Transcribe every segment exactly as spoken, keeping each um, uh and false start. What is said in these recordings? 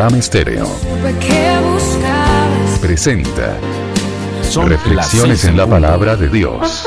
Radam Estéreo presenta Son Reflexiones en la Palabra de Dios.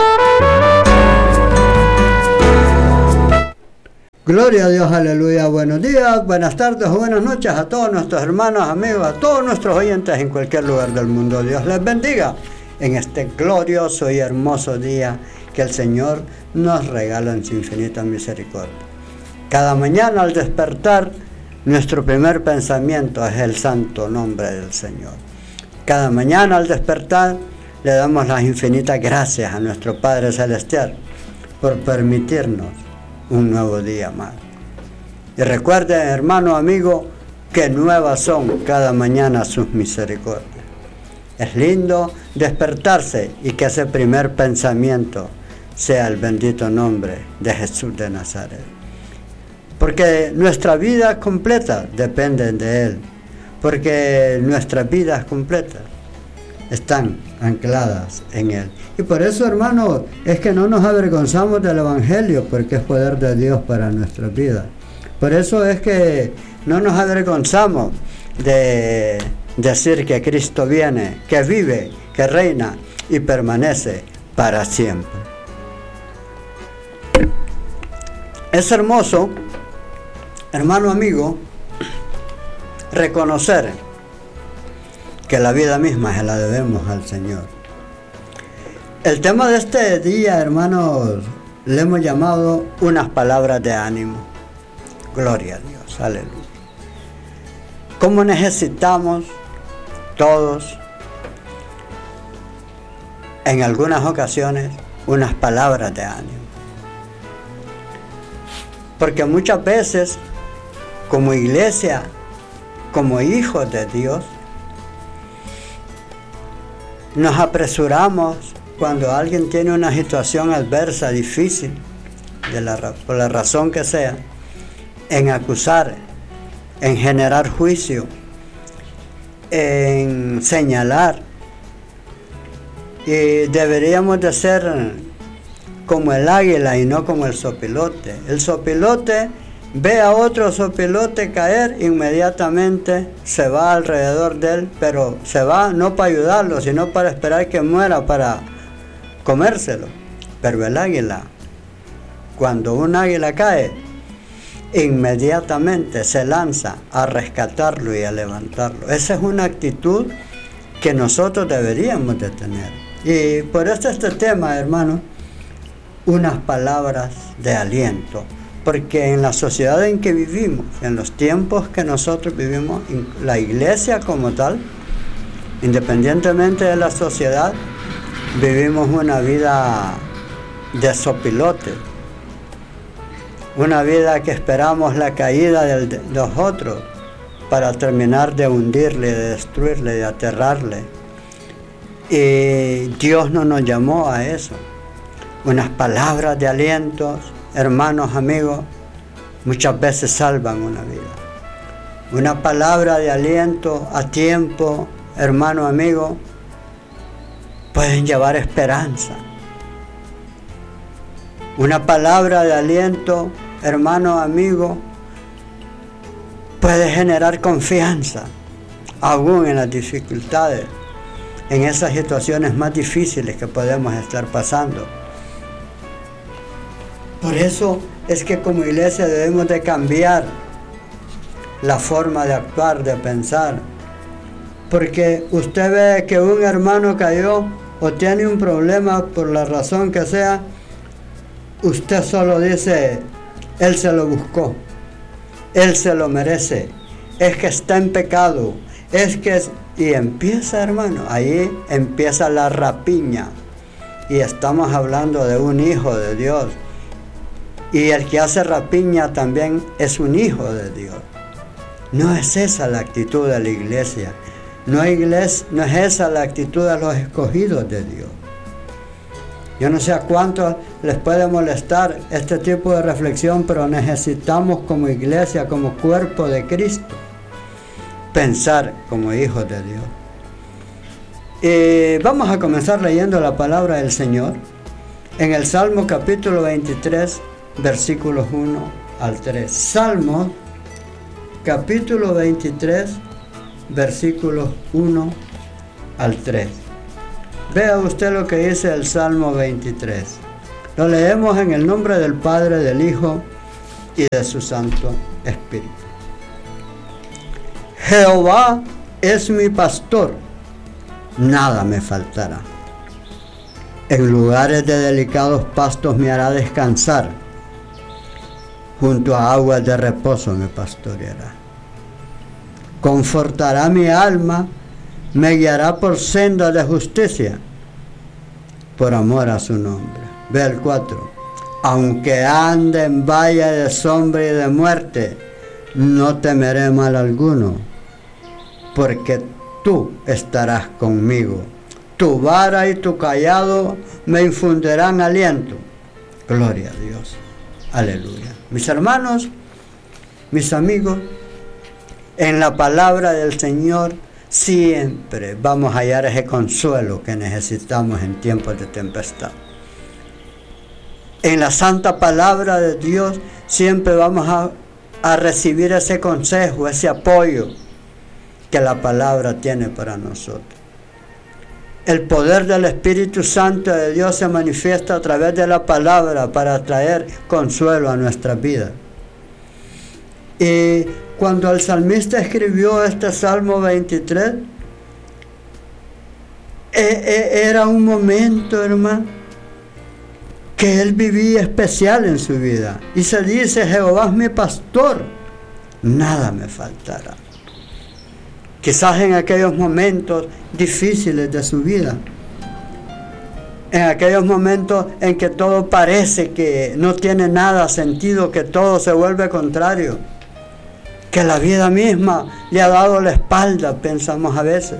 Gloria a Dios, aleluya. Buenos días, buenas tardes o buenas noches a todos nuestros hermanos, amigos, a todos nuestros oyentes en cualquier lugar del mundo. Dios les bendiga en este glorioso y hermoso día que el Señor nos regala en su infinita misericordia. Cada mañana al despertar, nuestro primer pensamiento es el santo nombre del Señor. Cada mañana al despertar le damos las infinitas gracias a nuestro Padre Celestial por permitirnos un nuevo día más. Y recuerden, hermano, amigo, que nuevas son cada mañana sus misericordias. Es lindo despertarse y que ese primer pensamiento sea el bendito nombre de Jesús de Nazaret. Porque nuestra vida completa depende de Él. Porque nuestras vidas completas están ancladas en Él. Y por eso, hermanos, es que no nos avergonzamos del Evangelio, porque es poder de Dios para nuestras vidas. Por eso es que no nos avergonzamos de decir que Cristo viene, que vive, que reina y permanece para siempre. Es hermoso, hermano amigo, reconocer que la vida misma se la debemos al Señor. El tema de este día, hermanos, le hemos llamado unas palabras de ánimo. Gloria a Dios, aleluya. ¿Cómo necesitamos todos, en algunas ocasiones, unas palabras de ánimo? Porque muchas veces, como iglesia, como hijos de Dios, nos apresuramos cuando alguien tiene una situación adversa, difícil, de la, por la razón que sea, en acusar, en generar juicio, en señalar. Y deberíamos de ser como el águila y no como el sopilote. El sopilote ve a otro sopilote caer, inmediatamente se va alrededor de él, pero se va no para ayudarlo, sino para esperar que muera para comérselo. Pero el águila, cuando un águila cae, inmediatamente se lanza a rescatarlo y a levantarlo. Esa es una actitud que nosotros deberíamos de tener. Y por eso este tema, hermano, unas palabras de aliento. Porque en la sociedad en que vivimos, en los tiempos que nosotros vivimos, la iglesia como tal, independientemente de la sociedad, vivimos una vida de sopilote, una vida que esperamos la caída de los otros para terminar de hundirle, de destruirle, de aterrarle. Y Dios no nos llamó a eso. Unas palabras de aliento, hermanos, amigos, muchas veces salvan una vida. Una palabra de aliento a tiempo, hermano, amigo, pueden llevar esperanza. Una palabra de aliento, hermano, amigo, puede generar confianza, aún en las dificultades, en esas situaciones más difíciles que podemos estar pasando. Por eso es que como iglesia debemos de cambiar la forma de actuar, de pensar. Porque usted ve que un hermano cayó o tiene un problema por la razón que sea, usted solo dice, él se lo buscó, él se lo merece, es que está en pecado, es que es... Y empieza, hermano, ahí empieza la rapiña. Y estamos hablando de un hijo de Dios. Y el que hace rapiña también es un hijo de Dios. No es esa la actitud de la iglesia. No, iglesia, no es esa la actitud de los escogidos de Dios. Yo no sé a cuántos les puede molestar este tipo de reflexión, pero necesitamos como iglesia, como cuerpo de Cristo, pensar como hijos de Dios. Y vamos a comenzar leyendo la palabra del Señor en el Salmo capítulo veintitrés, versículos uno al tres. Salmo capítulo veintitrés, versículos uno al tres. Vea usted lo que dice el Salmo veintitrés. Lo leemos en el nombre del Padre, del Hijo y de su Santo Espíritu. Jehová es mi pastor, nada me faltará. En lugares de delicados pastos me hará descansar, junto a aguas de reposo me pastoreará. Confortará mi alma, me guiará por sendas de justicia, por amor a su nombre. Ve el cuatro. Aunque ande en valle de sombra y de muerte, no temeré mal alguno, porque tú estarás conmigo. Tu vara y tu cayado me infundirán aliento. Gloria a Dios. Aleluya. Mis hermanos, mis amigos, en la palabra del Señor siempre vamos a hallar ese consuelo que necesitamos en tiempos de tempestad. En la santa palabra de Dios siempre vamos a, a recibir ese consejo, ese apoyo que la palabra tiene para nosotros. El poder del Espíritu Santo de Dios se manifiesta a través de la palabra para traer consuelo a nuestras vidas. Y cuando el salmista escribió este Salmo veintitrés, era un momento, hermano, que él vivía especial en su vida. Y se dice, Jehová es mi pastor, nada me faltará. Quizás en aquellos momentos difíciles de su vida, en aquellos momentos en que todo parece que no tiene nada sentido, que todo se vuelve contrario, que la vida misma le ha dado la espalda, pensamos a veces.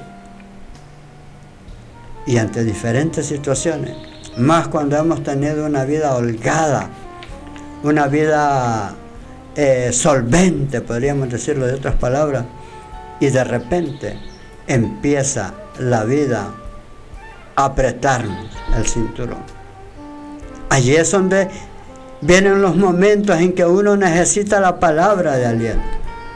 Y ante diferentes situaciones, más cuando hemos tenido una vida holgada, una vida eh, solvente, podríamos decirlo de otras palabras, y de repente empieza la vida a apretarnos el cinturón. Allí es donde vienen los momentos en que uno necesita la palabra de aliento.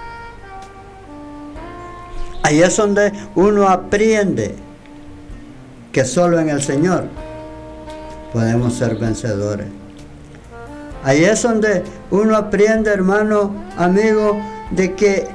Allí es donde uno aprende que solo en el Señor podemos ser vencedores. Ahí es donde uno aprende, hermano, amigo, de que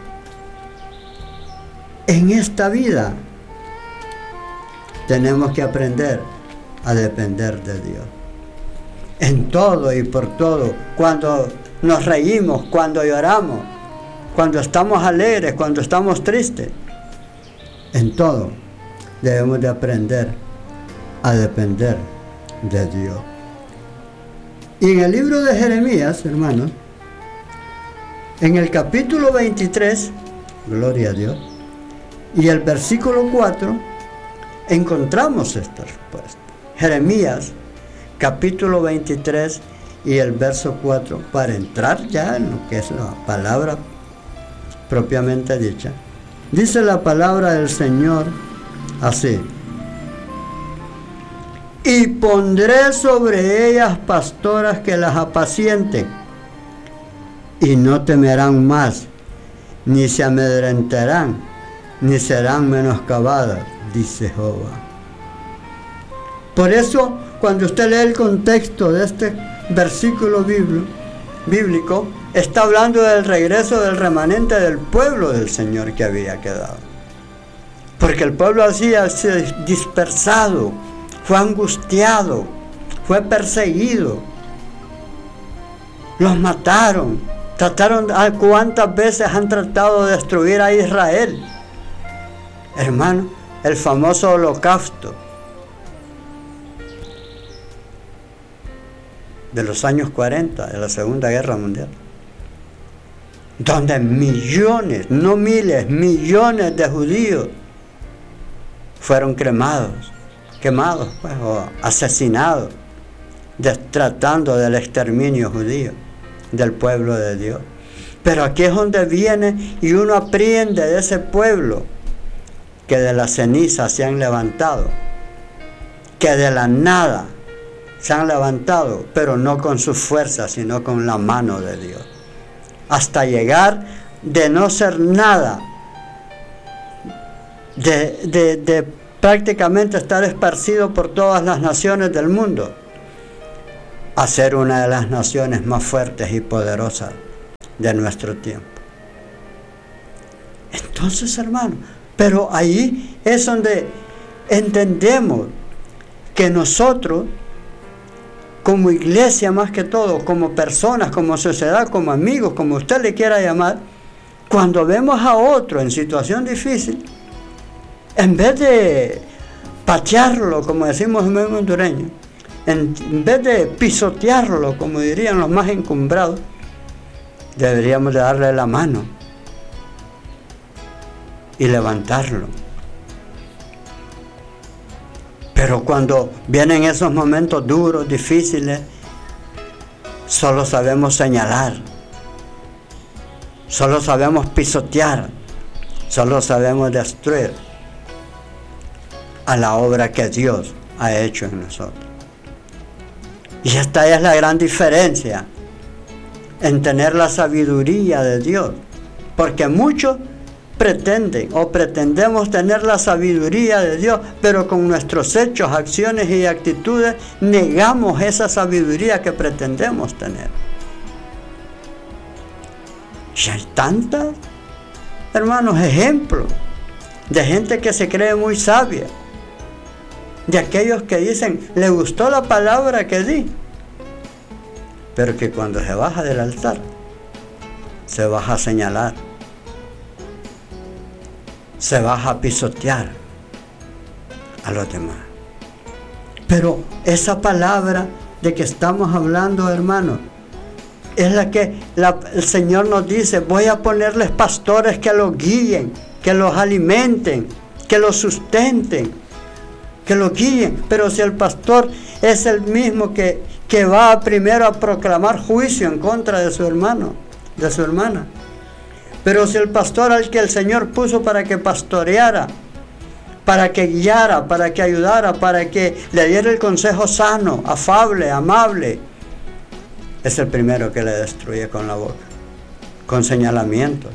en esta vida tenemos que aprender a depender de Dios. En todo y por todo, cuando nos reímos, cuando lloramos, cuando estamos alegres, cuando estamos tristes, en todo debemos de aprender a depender de Dios. Y en el libro de Jeremías, hermanos, en el capítulo veintitrés, gloria a Dios, y el versículo cuatro, encontramos esta respuesta. Jeremías, capítulo veintitrés y el verso cuatro, para entrar ya en lo que es la palabra propiamente dicha. Dice la palabra del Señor así: y pondré sobre ellas pastoras que las apacienten, y no temerán más, ni se amedrentarán, ni serán menoscabadas, dice Jehová. Por eso, cuando usted lee el contexto de este versículo bíblico, está hablando del regreso del remanente del pueblo del Señor que había quedado. Porque el pueblo había sido dispersado, fue angustiado, fue perseguido, los mataron, trataron, ¿cuántas veces han tratado de destruir a Israel? Hermano, el famoso holocausto de los años cuarenta, de la Segunda Guerra Mundial, donde millones, no miles, millones de judíos fueron cremados, quemados pues, o asesinados, de, tratando del exterminio judío del pueblo de Dios. Pero aquí es donde viene y uno aprende de ese pueblo que de la ceniza se han levantado, que de la nada se han levantado, pero no con su fuerza, sino con la mano de Dios, hasta llegar de no ser nada, de, de, de prácticamente estar esparcido por todas las naciones del mundo, a ser una de las naciones más fuertes y poderosas de nuestro tiempo. Entonces, hermano, pero ahí es donde entendemos que nosotros, como iglesia más que todo, como personas, como sociedad, como amigos, como usted le quiera llamar, cuando vemos a otro en situación difícil, en vez de patearlo, como decimos en buen hondureño, en, en vez de pisotearlo, como dirían los más encumbrados, deberíamos de darle la mano y levantarlo. Pero cuando vienen esos momentos duros, difíciles, solo sabemos señalar, solo sabemos pisotear, solo sabemos destruir a la obra que Dios ha hecho en nosotros. Y esta es la gran diferencia en tener la sabiduría de Dios, porque muchos pretenden o pretendemos tener la sabiduría de Dios, pero con nuestros hechos, acciones y actitudes negamos esa sabiduría que pretendemos tener. Y hay tantos, hermanos, ejemplos de gente que se cree muy sabia, de aquellos que dicen, le gustó la palabra que di, pero que cuando se baja del altar, se baja a señalar, se baja a pisotear a los demás. Pero esa palabra de que estamos hablando, hermanos, es la que la, el Señor nos dice, voy a ponerles pastores que los guíen, que los alimenten, que los sustenten, que los guíen. Pero si el pastor es el mismo que, que va primero a proclamar juicio en contra de su hermano, de su hermana. Pero si el pastor al que el Señor puso para que pastoreara, para que guiara, para que ayudara, para que le diera el consejo sano, afable, amable, es el primero que le destruye con la boca, con señalamientos.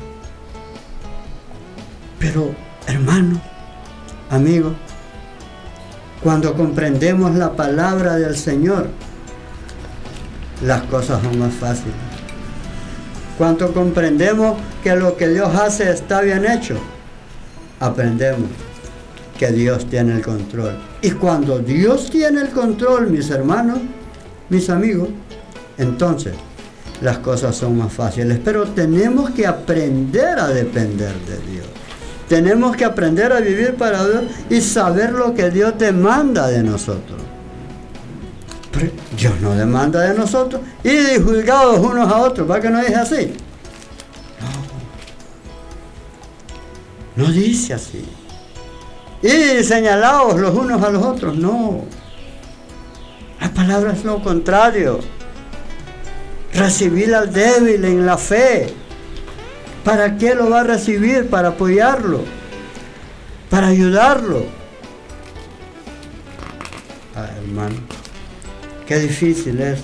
Pero, hermano, amigo, cuando comprendemos la palabra del Señor, las cosas son más fáciles. Cuando comprendemos que lo que Dios hace está bien hecho, aprendemos que Dios tiene el control. Y cuando Dios tiene el control, mis hermanos, mis amigos, entonces las cosas son más fáciles. Pero tenemos que aprender a depender de Dios. Tenemos que aprender a vivir para Dios y saber lo que Dios demanda de nosotros. Pero Dios no demanda de nosotros y de juzgados unos a otros. ¿Va que no dice así? No. No dice así. Y señalados los unos a los otros. No. La palabra es lo contrario. Recibir al débil en la fe. ¿Para qué lo va a recibir? Para apoyarlo. Para ayudarlo. Ah, hermano. Qué difícil es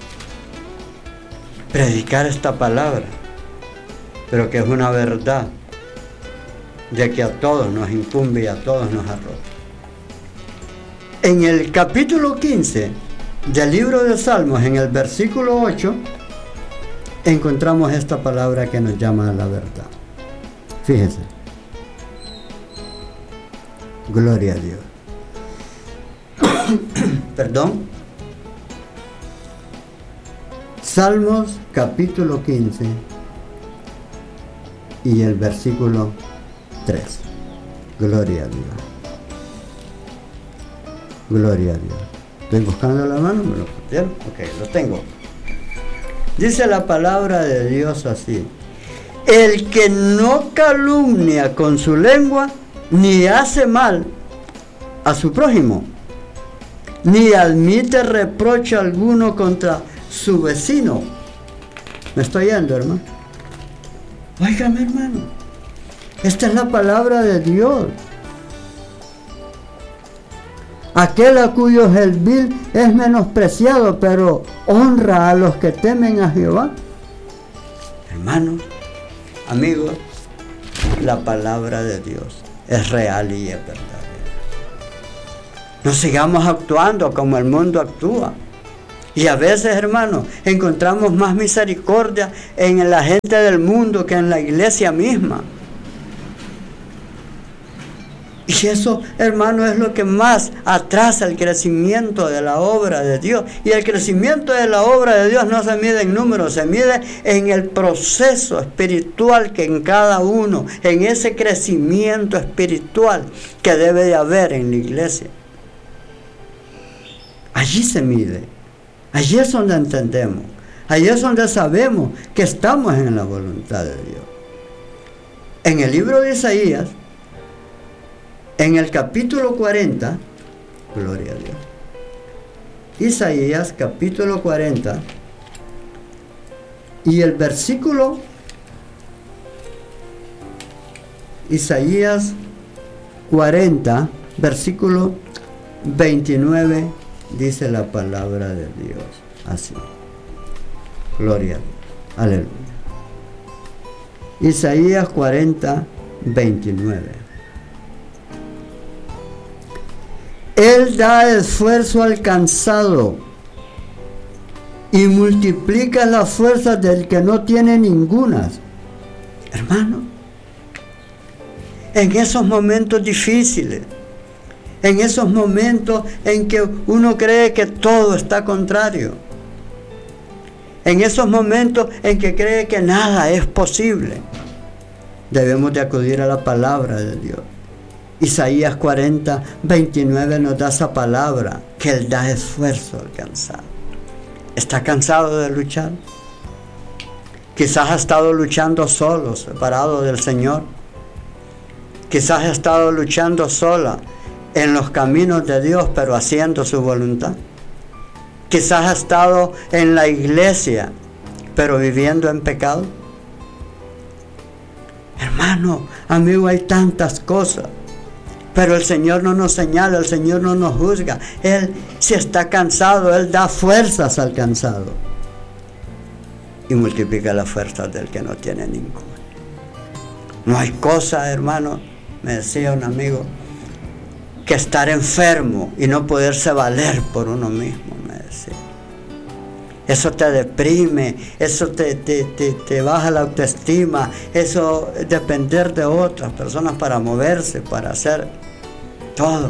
predicar esta palabra, pero que es una verdad de que a todos nos incumbe y a todos nos arroja. En el capítulo quince del libro de Salmos, en el versículo ocho, encontramos esta palabra que nos llama a la verdad. Fíjense. Gloria a Dios. Perdón. Salmos capítulo quince y el versículo tres. Gloria a Dios. Gloria a Dios. Estoy buscando la mano, ¿me lo pusieron? Ok, lo tengo. Dice la palabra de Dios así: el que no calumnia con su lengua, ni hace mal a su prójimo, ni admite reproche alguno contra su vecino. ¿Me estoy yendo, hermano? Óigame, hermano, esta es la palabra de Dios. Aquel a cuyo el vil es menospreciado, pero honra a los que temen a Jehová. Hermanos, Amigos, la palabra de Dios es real y es verdadera. No sigamos actuando como el mundo actúa. Y a veces, hermanos, encontramos más misericordia en la gente del mundo que en la iglesia misma. Y eso, hermano, es lo que más atrasa el crecimiento de la obra de Dios. Y el crecimiento de la obra de Dios no se mide en números, se mide en el proceso espiritual que en cada uno, en ese crecimiento espiritual que debe de haber en la iglesia. Allí se mide. Allí es donde entendemos. Allí es donde sabemos que estamos en la voluntad de Dios. En el libro de Isaías, en el capítulo cuarenta, gloria a Dios. Isaías capítulo cuarenta y el versículo, Isaías cuarenta, versículo veintinueve, dice la palabra de Dios así. Gloria a Dios. Aleluya. Isaías cuarenta, veintinueve. Él da esfuerzo al cansado y multiplica las fuerzas del que no tiene ningunas. Hermano, en esos momentos difíciles, en esos momentos en que uno cree que todo está contrario, en esos momentos en que cree que nada es posible, debemos de acudir a la palabra de Dios. Isaías cuarenta, veintinueve nos da esa palabra, que Él da esfuerzo al cansado. ¿Está cansado de luchar? Quizás ha estado luchando solo, separado del Señor. Quizás ha estado luchando sola en los caminos de Dios, pero haciendo su voluntad. Quizás ha estado en la iglesia, pero viviendo en pecado. Hermano, amigo, hay tantas cosas. Pero el Señor no nos señala, el Señor no nos juzga. Él, si está cansado, Él da fuerzas al cansado. Y multiplica las fuerzas del que no tiene ninguna. No hay cosa, hermano, me decía un amigo, que estar enfermo y no poderse valer por uno mismo, me decía. Eso te deprime, eso te, te, te, te baja la autoestima, eso es depender de otras personas para moverse, para hacer todo.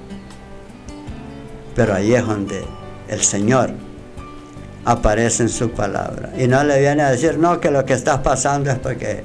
Pero ahí es donde el Señor aparece en su palabra. Y no le viene a decir, no, que lo que estás pasando es porque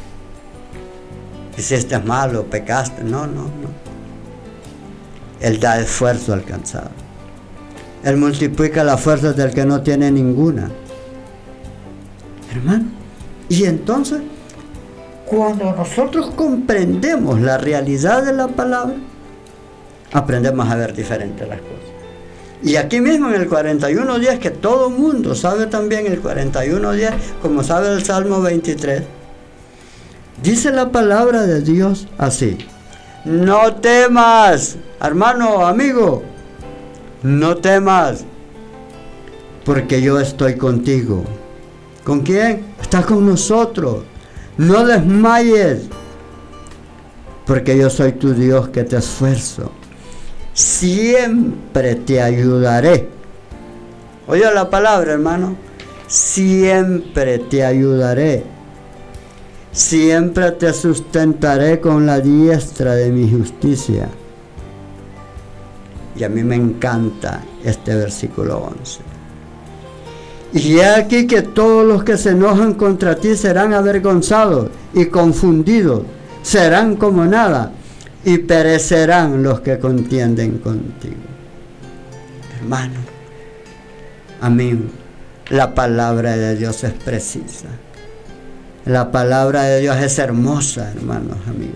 hiciste mal o pecaste. No, no, no. Él da esfuerzo al cansado. Él multiplica las fuerzas del que no tiene ninguna. Hermano. Y entonces, cuando nosotros comprendemos la realidad de la palabra, aprendemos a ver diferentes las cosas. Y aquí mismo en el cuarenta y uno diez, que todo mundo sabe también el cuarenta y uno diez, como sabe el Salmo veintitrés, dice la palabra de Dios así: no temas, hermano, amigo, no temas, porque yo estoy contigo. ¿Con quién? Estás con nosotros. No desmayes, porque yo soy tu Dios que te esfuerzo. Siempre te ayudaré. Oye la palabra, hermano. Siempre te ayudaré. Siempre te sustentaré con la diestra de mi justicia. Y a mí me encanta este versículo once. Y he aquí que todos los que se enojan contra ti serán avergonzados y confundidos, serán como nada, y perecerán los que contienden contigo. Hermano, amigo, la palabra de Dios es precisa. La palabra de Dios es hermosa, hermanos, amigos.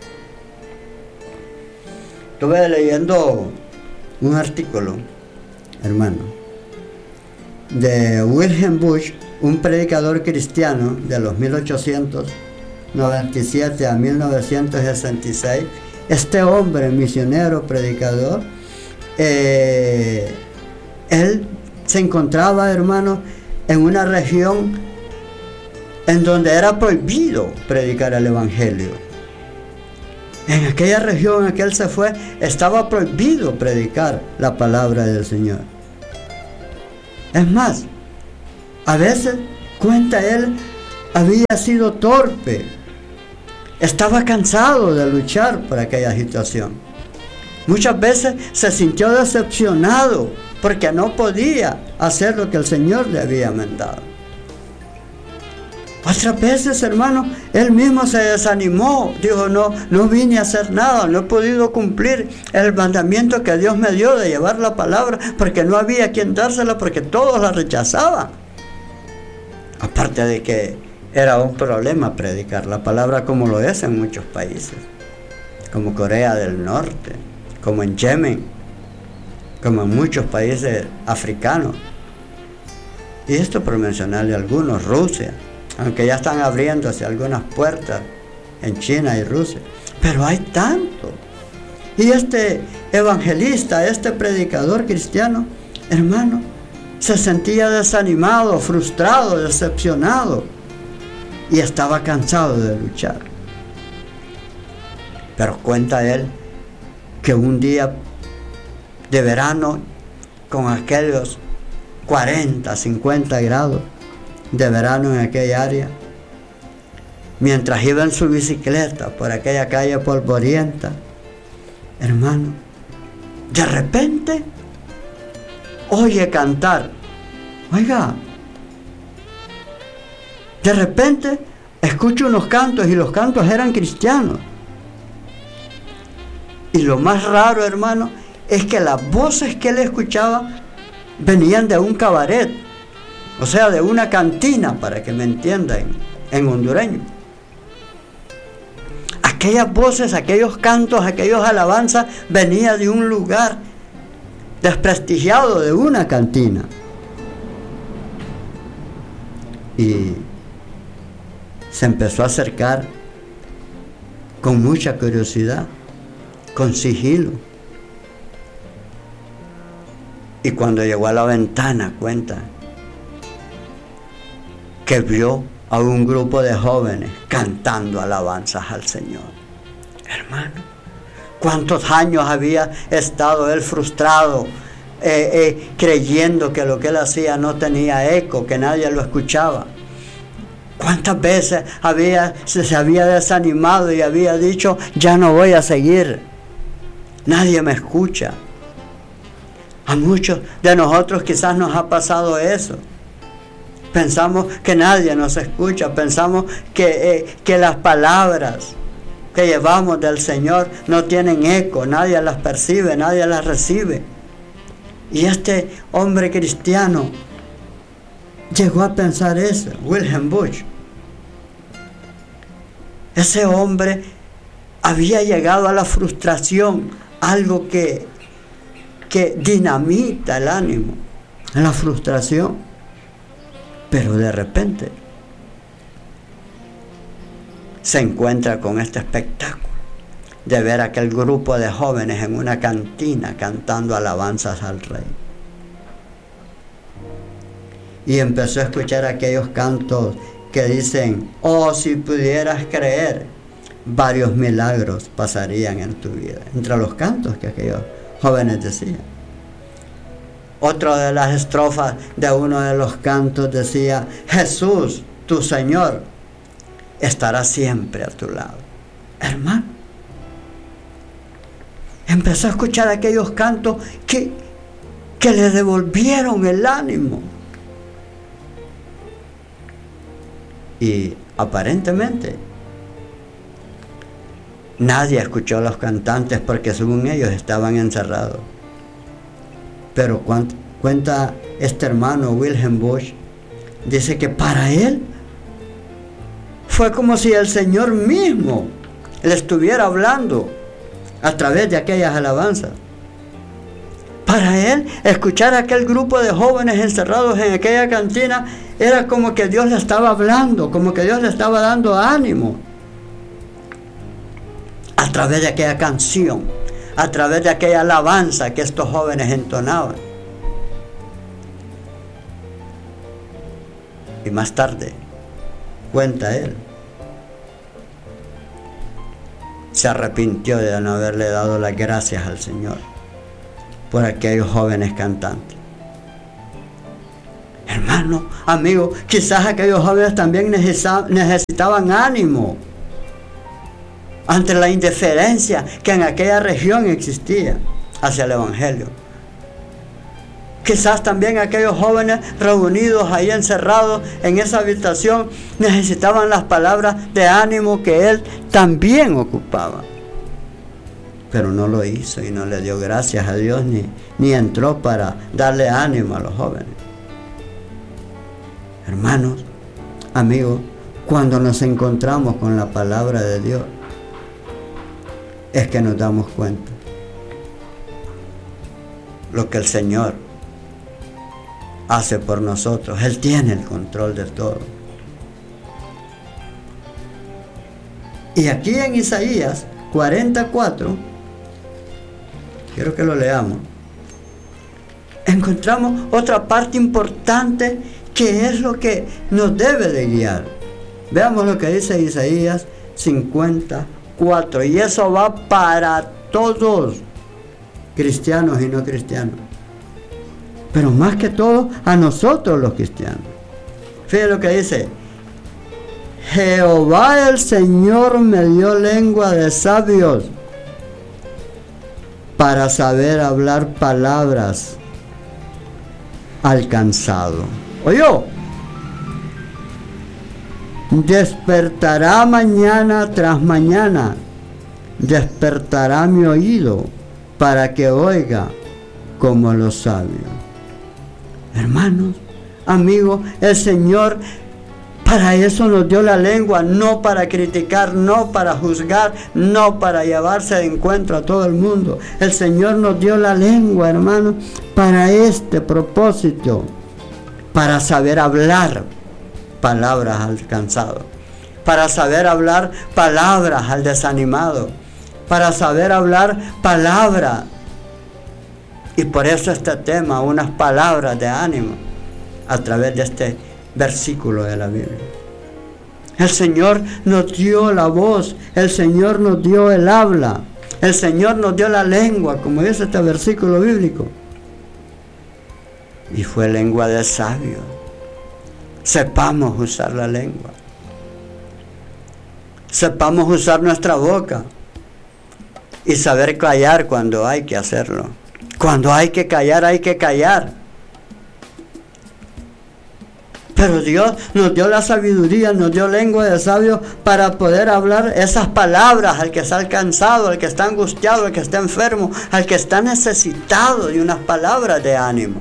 Estuve leyendo un artículo, hermano, de Wilhelm Busch, un predicador cristiano de los mil ochocientos noventa y siete a mil novecientos sesenta y seis. Este hombre, misionero, predicador, eh, él se encontraba, hermano, en una región en donde era prohibido predicar el evangelio. En aquella región en que él se fue, estaba prohibido predicar la palabra del Señor. Es más, a veces, cuenta él, había sido torpe, estaba cansado de luchar por aquella situación. Muchas veces se sintió decepcionado porque no podía hacer lo que el Señor le había mandado. Otras veces, hermano, él mismo se desanimó, dijo, no, no vine a hacer nada, no he podido cumplir el mandamiento que Dios me dio de llevar la palabra, porque no había quien dársela, porque todos la rechazaban. Aparte de que era un problema predicar la palabra como lo es en muchos países, como Corea del Norte, como en Yemen, como en muchos países africanos. Y esto por mencionarle algunos, Rusia, aunque ya están abriéndose algunas puertas en China y Rusia, pero hay tanto. Y este evangelista, este predicador cristiano, hermano, se sentía desanimado, frustrado, decepcionado, y estaba cansado de luchar. Pero cuenta él que un día de verano, con aquellos cuarenta, cincuenta grados de verano en aquella área, mientras iba en su bicicleta por aquella calle polvorienta, hermano, de repente oye cantar. Oiga, de repente escucho unos cantos, y los cantos eran cristianos. Y lo más raro, hermano, es que las voces que él escuchaba venían de un cabaret, o sea, de una cantina, para que me entiendan en hondureño. Aquellas voces, aquellos cantos, aquellos alabanzas venían de un lugar desprestigiado, de una cantina. Y se empezó a acercar con mucha curiosidad, con sigilo. Y cuando llegó a la ventana, cuenta que vio a un grupo de jóvenes cantando alabanzas al Señor. Hermano, ¿cuántos años había estado él frustrado, eh, eh, creyendo que lo que él hacía no tenía eco, que nadie lo escuchaba? ¿Cuántas veces había, se, se había desanimado y había dicho, ya no voy a seguir, nadie me escucha? A muchos de nosotros quizás nos ha pasado eso. Pensamos que nadie nos escucha, pensamos que, eh, que las palabras que llevamos del Señor no tienen eco, nadie las percibe, nadie las recibe. Y este hombre cristiano llegó a pensar eso, Wilhelm Busch. Ese hombre había llegado a la frustración, algo que, que dinamita el ánimo, la frustración. Pero de repente se encuentra con este espectáculo de ver a aquel grupo de jóvenes en una cantina cantando alabanzas al Rey. Y empezó a escuchar aquellos cantos que dicen, oh, si pudieras creer, varios milagros pasarían en tu vida. Entre los cantos que aquellos jóvenes decían. Otra de las estrofas de uno de los cantos decía, Jesús, tu Señor, estará siempre a tu lado. Hermano, empezó a escuchar aquellos cantos que, que le devolvieron el ánimo. Y aparentemente nadie escuchó a los cantantes porque según ellos estaban encerrados. Pero cuenta este hermano Wilhelm Busch, dice que para él fue como si el Señor mismo le estuviera hablando a través de aquellas alabanzas. Para él, escuchar a aquel grupo de jóvenes encerrados en aquella cantina era como que Dios le estaba hablando, como que Dios le estaba dando ánimo a través de aquella canción, a través de aquella alabanza que estos jóvenes entonaban. Y más tarde, cuenta él. Se arrepintió de no haberle dado las gracias al Señor por aquellos jóvenes cantantes. Hermano, amigo, quizás aquellos jóvenes también necesitaban ánimo ante la indiferencia que en aquella región existía hacia el Evangelio. Quizás también aquellos jóvenes reunidos ahí encerrados en esa habitación necesitaban las palabras de ánimo que él también ocupaba. Pero no lo hizo y no le dio gracias a Dios ni, ni entró para darle ánimo a los jóvenes. Hermanos, amigos, cuando nos encontramos con la palabra de Dios, es que nos damos cuenta lo que el Señor hace por nosotros. Él tiene el control de todo. Y aquí en Isaías cuarenta y cuatro, quiero que lo leamos, encontramos otra parte importante que es lo que nos debe de guiar. Veamos lo que dice Isaías cincuenta y cuatro, y eso va para todos, cristianos y no cristianos, pero más que todo a nosotros los cristianos. Fíjense lo que dice: Jehová el Señor me dio lengua de sabios para saber hablar palabras al cansado. Oyó, despertará mañana tras mañana, despertará mi oído para que oiga como los sabios. Hermanos, amigos, el Señor para eso nos dio la lengua, no para criticar, no para juzgar, no para llevarse de encuentro a todo el mundo. El Señor nos dio la lengua, hermanos, para este propósito, para saber hablar palabras al cansado, para saber hablar palabras al desanimado, para saber hablar palabras. Y por eso este tema, unas palabras de ánimo, a través de este versículo de la Biblia. El Señor nos dio la voz, el Señor nos dio el habla, el Señor nos dio la lengua, como dice este versículo bíblico. Y fue lengua de sabios. Sepamos usar la lengua. Sepamos usar nuestra boca y saber callar cuando hay que hacerlo. Cuando hay que callar, hay que callar. Pero Dios nos dio la sabiduría, nos dio lengua de sabios para poder hablar esas palabras al que está cansado, al que está angustiado, al que está enfermo, al que está necesitado de unas palabras de ánimo.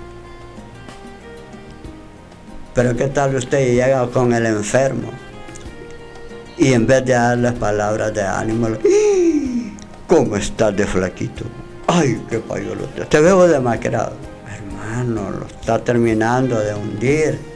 Pero ¿qué tal usted llega con el enfermo y en vez de darles palabras de ánimo, ¿cómo estás de flaquito? Ay, qué payolote, te veo demacrado. Hermano, lo está terminando de hundir.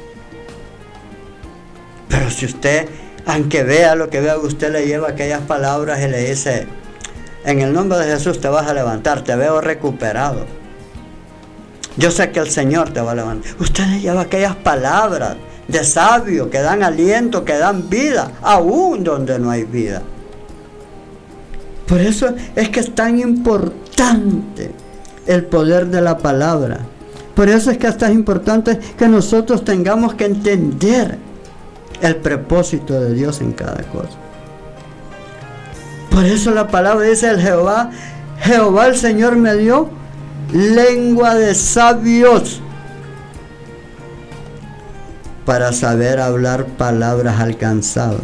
Pero si usted, aunque vea lo que vea, usted le lleva aquellas palabras y le dice: en el nombre de Jesús te vas a levantar, te veo recuperado. Yo sé que el Señor te va a levantar. Usted le lleva aquellas palabras de sabio que dan aliento, que dan vida, aún donde no hay vida. Por eso es que es tan importante el poder de la palabra. Por eso es que es tan importante que nosotros tengamos que entender el propósito de Dios en cada cosa. Por eso la palabra dice: el Jehová, Jehová el Señor me dio lengua de sabios para saber hablar palabras al cansado.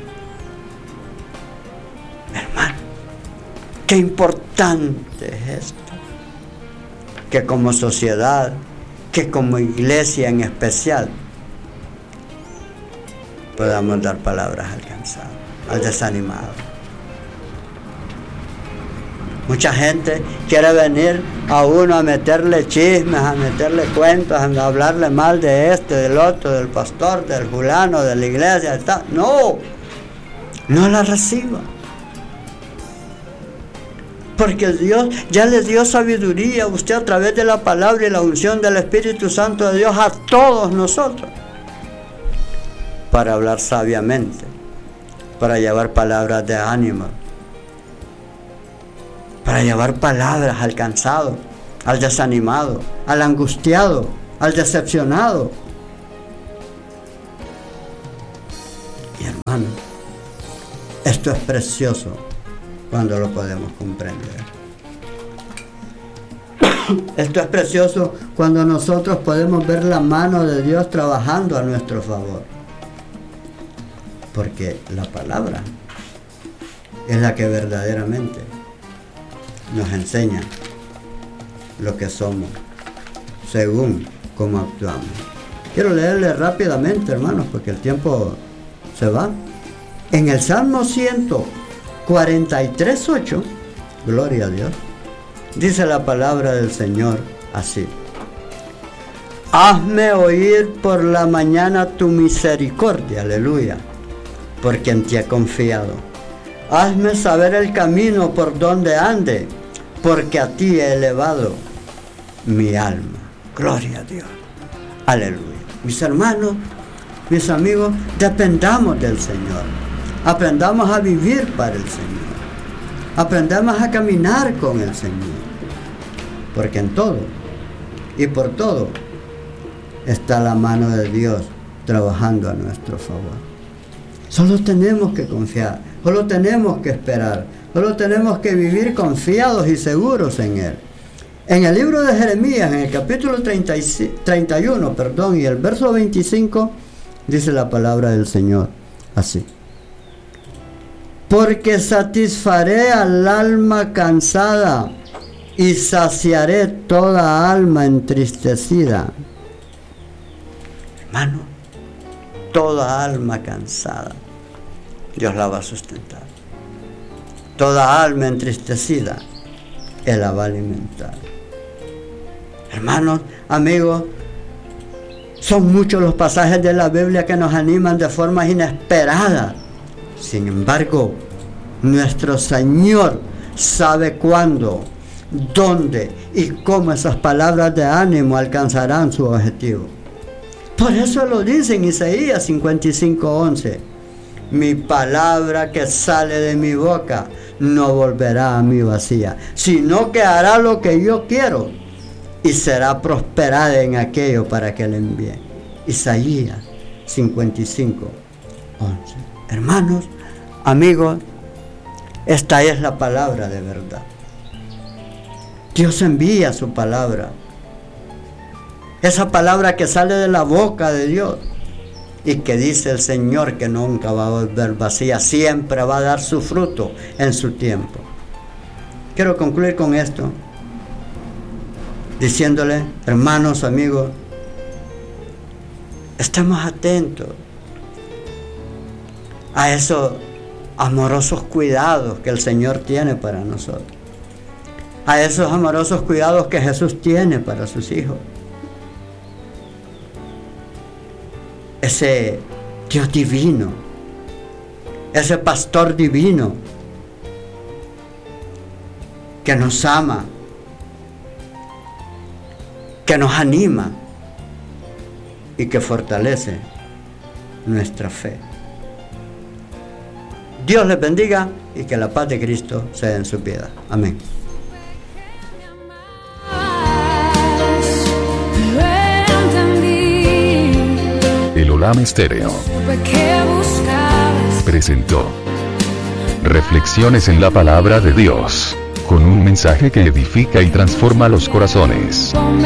Hermano, qué importante es esto, que como sociedad, que como iglesia en especial, podamos dar palabras al cansado, al desanimado. Mucha gente quiere venir a uno a meterle chismes, a meterle cuentos, a hablarle mal de este, del otro, del pastor, del fulano, de la iglesia, de tal. No, no la reciba. Porque Dios ya le dio sabiduría a usted a través de la palabra y la unción del Espíritu Santo de Dios a todos nosotros, para hablar sabiamente, para llevar palabras de ánimo, para llevar palabras al cansado, al desanimado, al angustiado, al decepcionado. Y hermano, esto es precioso cuando lo podemos comprender. Esto es precioso cuando nosotros podemos ver la mano de Dios trabajando a nuestro favor. Porque la palabra es la que verdaderamente nos enseña lo que somos, según cómo actuamos. Quiero leerle rápidamente, hermanos, porque el tiempo se va. En el Salmo ciento cuarenta y tres, ocho, gloria a Dios, dice la palabra del Señor así: hazme oír por la mañana tu misericordia, aleluya, porque en ti he confiado. Hazme saber el camino por donde ande, porque a ti he elevado mi alma. Gloria a Dios, aleluya. Mis hermanos, mis amigos, dependamos del Señor. Aprendamos a vivir para el Señor. Aprendamos a caminar con el Señor. Porque en todo y por todo está la mano de Dios trabajando a nuestro favor. Solo tenemos que confiar, solo tenemos que esperar, solo tenemos que vivir confiados y seguros en Él. En el libro de Jeremías, en el capítulo treinta y uno, perdón, y el verso veinticinco, dice la palabra del Señor así: porque satisfaré al alma cansada y saciaré toda alma entristecida. Hermano, toda alma cansada, Dios la va a sustentar. Toda alma entristecida, Él la va a alimentar. Hermanos, amigos, son muchos los pasajes de la Biblia que nos animan de formas inesperadas. Sin embargo, nuestro Señor sabe cuándo, dónde y cómo esas palabras de ánimo alcanzarán su objetivo. Por eso lo dice en Isaías cincuenta y cinco, once: mi palabra que sale de mi boca no volverá a mí vacía, sino que hará lo que yo quiero y será prosperada en aquello para que le envíe. Isaías cincuenta y cinco, once. Hermanos, amigos, esta es la palabra de verdad. Dios envía su palabra. Esa palabra que sale de la boca de Dios y que dice el Señor que nunca va a volver vacía, siempre va a dar su fruto en su tiempo. Quiero concluir con esto, diciéndole, hermanos, amigos, estemos atentos a esos amorosos cuidados que el Señor tiene para nosotros, a esos amorosos cuidados que Jesús tiene para sus hijos. Ese Dios divino, ese pastor divino que nos ama, que nos anima y que fortalece nuestra fe. Dios les bendiga y que la paz de Cristo sea en su vida. Amén. El Olam Estéreo presentó Reflexiones en la Palabra de Dios, con un mensaje que edifica y transforma los corazones.